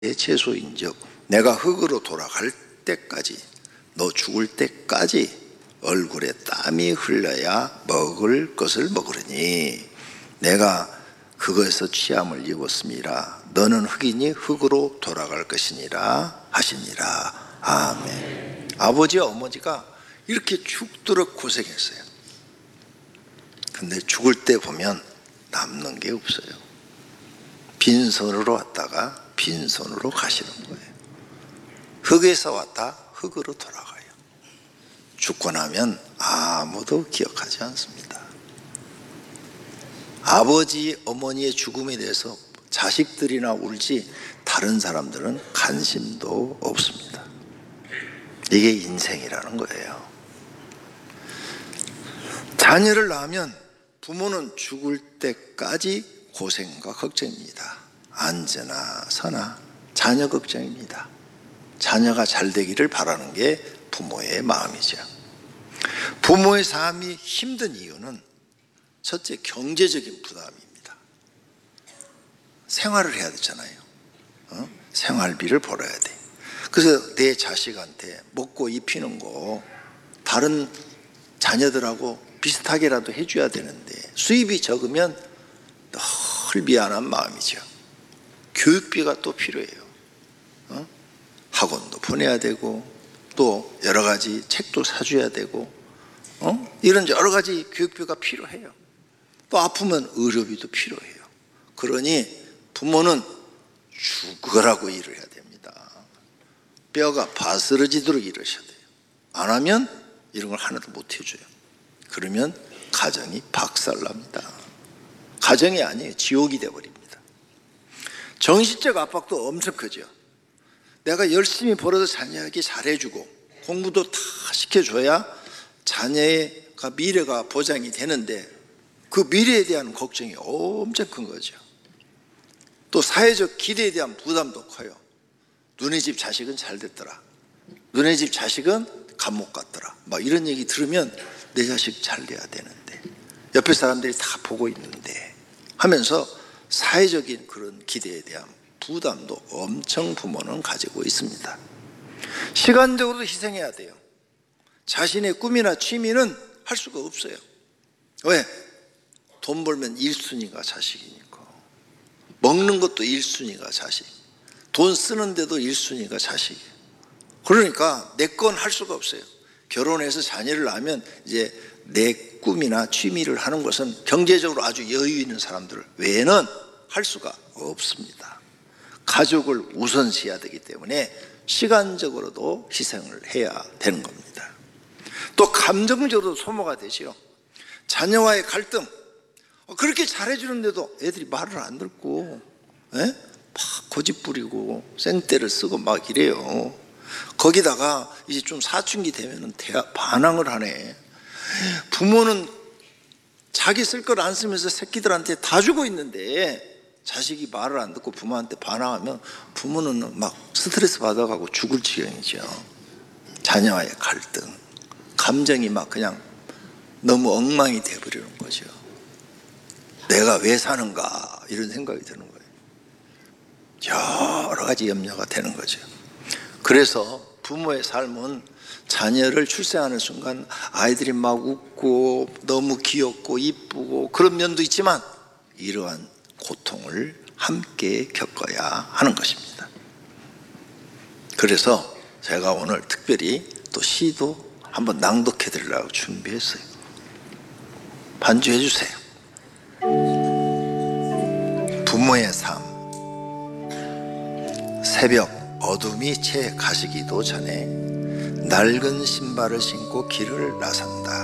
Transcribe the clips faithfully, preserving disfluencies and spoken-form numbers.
채소인즉 내가 흙으로 돌아갈 때까지, 너 죽을 때까지 얼굴에 땀이 흘러야 먹을 것을 먹으리니 내가 그것에서 취함을 입었음이라. 너는 흙이니 흙으로 돌아갈 것이니라 하시니라. 아멘. 아버지와 어머니가 이렇게 죽도록 고생했어요. 근데 죽을 때 보면 남는 게 없어요. 빈손으로 왔다가 빈손으로 가시는 거예요. 흙에서 왔다 흙으로 돌아가요. 죽고 나면 아무도 기억하지 않습니다. 아버지, 어머니의 죽음에 대해서 자식들이나 울지 다른 사람들은 관심도 없습니다. 이게 인생이라는 거예요. 자녀를 낳으면 부모는 죽을 때까지 고생과 걱정입니다. 앉으나 서나 자녀 걱정입니다. 자녀가 잘 되기를 바라는 게 부모의 마음이죠. 부모의 삶이 힘든 이유는 첫째, 경제적인 부담입니다. 생활을 해야 되잖아요. 어? 생활비를 벌어야 돼. 그래서 내 자식한테 먹고 입히는 거 다른 자녀들하고 비슷하게라도 해줘야 되는데 수입이 적으면 늘 미안한 마음이죠. 교육비가 또 필요해요. 어? 학원도 보내야 되고 또 여러 가지 책도 사줘야 되고 어? 이런 여러 가지 교육비가 필요해요. 또 아프면 의료비도 필요해요. 그러니 부모는 죽으라고 일을 해야 됩니다. 뼈가 바스러지도록 일하셔야 돼요. 안 하면 이런 걸 하나도 못 해줘요. 그러면 가정이 박살납니다. 가정이 아니에요. 지옥이 돼버립니다. 정신적 압박도 엄청 크죠. 내가 열심히 벌어서 자녀에게 잘해주고 공부도 다 시켜줘야 자녀의 미래가 보장이 되는데 그 미래에 대한 걱정이 엄청 큰 거죠. 또 사회적 기대에 대한 부담도 커요. 너네 집 자식은 잘 됐더라. 너네 집 자식은 감옥 갔더라. 막 이런 얘기 들으면 내 자식 잘 돼야 되는데 옆에 사람들이 다 보고 있는데 하면서 사회적인 그런 기대에 대한 부담도 엄청 부모는 가지고 있습니다. 시간적으로도 희생해야 돼요. 자신의 꿈이나 취미는 할 수가 없어요. 왜? 돈 벌면 일 순위가 자식이니까. 먹는 것도 일 순위가 자식. 돈 쓰는데도 일 순위가 자식이에요. 그러니까 내 건 할 수가 없어요. 결혼해서 자녀를 낳으면 이제 내 꿈이나 취미를 하는 것은 경제적으로 아주 여유 있는 사람들 외에는 할 수가 없습니다. 가족을 우선시해야 되기 때문에 시간적으로도 희생을 해야 되는 겁니다. 또 감정적으로도 소모가 되죠. 자녀와의 갈등, 그렇게 잘해주는데도 애들이 말을 안 듣고 에? 막 고집 부리고 생떼를 쓰고 막 이래요. 거기다가 이제 좀 사춘기 되면은 반항을 하네. 부모는 자기 쓸 걸 안 쓰면서 새끼들한테 다 주고 있는데 자식이 말을 안 듣고 부모한테 반항하면 부모는 막 스트레스 받아가고 죽을 지경이죠. 자녀와의 갈등, 감정이 막 그냥 너무 엉망이 돼버리는 거죠. 내가 왜 사는가 이런 생각이 드는 거예요. 여러 가지 염려가 되는 거죠. 그래서 부모의 삶은 자녀를 출생하는 순간 아이들이 막 웃고 너무 귀엽고 이쁘고 그런 면도 있지만 이러한 고통을 함께 겪어야 하는 것입니다. 그래서 제가 오늘 특별히 또 시도 한번 낭독해 드리려고 준비했어요. 반주해 주세요. 부모의 삶. 새벽 어둠이 채 가시기도 전에 낡은 신발을 신고 길을 나선다.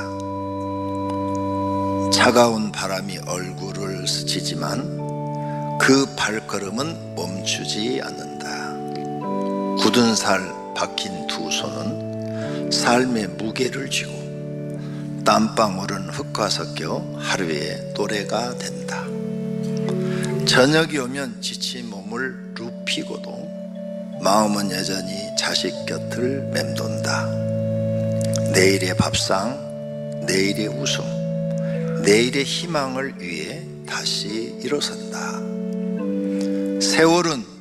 차가운 바람이 얼굴을 스치지만 그 발걸음은 멈추지 않는다. 굳은 살 박힌 두 손은 삶의 무게를 쥐고 땀방울은 흙과 섞여 하루의 노래가 된다. 저녁이 오면 지친 몸을 눕히고도 마음은 여전히 자식 곁을 맴돈다. 내일의 밥상, 내일의 웃음, 내일의 희망을 위해 다시 일어선다. 세월은